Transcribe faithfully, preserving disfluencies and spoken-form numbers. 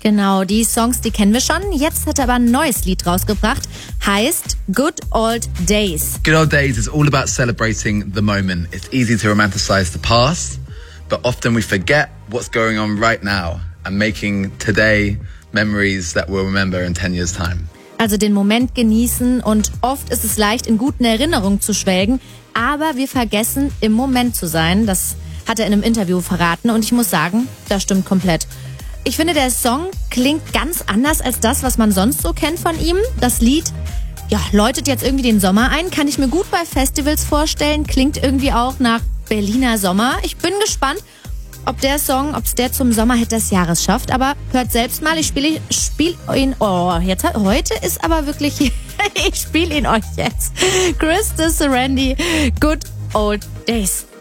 Genau, die Songs, die kennen wir schon. Jetzt hat er aber ein neues Lied rausgebracht. Heißt Good Old Days. Good Old Days is all about celebrating the moment. It's easy to romanticize the past, but often we forget what's going on right now and making today memories that we'll remember in ten years' time. Also den Moment genießen, und oft ist es leicht, in guten Erinnerungen zu schwelgen, aber wir vergessen, im Moment zu sein. Das hat er in einem Interview verraten und ich muss sagen, das stimmt komplett. Ich finde, der Song klingt ganz anders als das, was man sonst so kennt von ihm. Das Lied, ja, läutet jetzt irgendwie den Sommer ein, kann ich mir gut bei Festivals vorstellen, klingt irgendwie auch nach Berliner Sommer. Ich bin gespannt, ob der Song, ob es der zum Sommerhit des Jahres schafft, aber hört selbst mal, ich spiele spiel ihn, oh, jetzt, heute ist aber wirklich, ich spiele ihn euch jetzt. Chris de Serendy, Good Old Days.